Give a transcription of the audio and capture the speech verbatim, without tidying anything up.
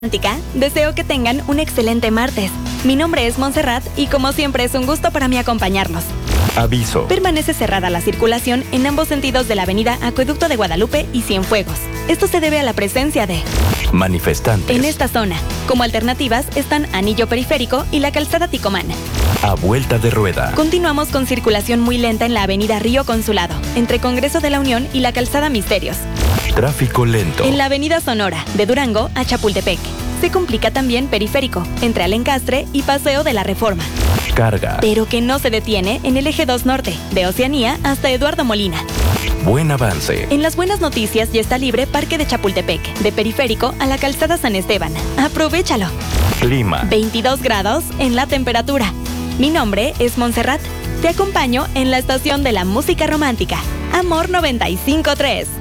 Romántica, deseo que tengan un excelente martes. Mi nombre es Montserrat y como siempre es un gusto para mí acompañarlos. Aviso. Permanece cerrada la circulación en ambos sentidos de la avenida Acueducto de Guadalupe y Cienfuegos. Esto se debe a la presencia de manifestantes. En esta zona, como alternativas, están Anillo Periférico y la Calzada Ticomán. A vuelta de rueda. Continuamos con circulación muy lenta en la avenida Río Consulado, entre Congreso de la Unión y la Calzada Misterios. Tráfico lento. En la avenida Sonora, de Durango a Chapultepec. Se complica también Periférico, entre Alencastre y Paseo de la Reforma. Carga. Pero que no se detiene en el eje dos Norte, de Oceanía hasta Eduardo Molina. Buen avance. En las buenas noticias ya está libre Parque de Chapultepec, de Periférico a la Calzada San Esteban. ¡Aprovéchalo! Clima. veintidós grados en la temperatura. Mi nombre es Montserrat. Te acompaño en la estación de la música romántica. Amor noventa y cinco punto tres.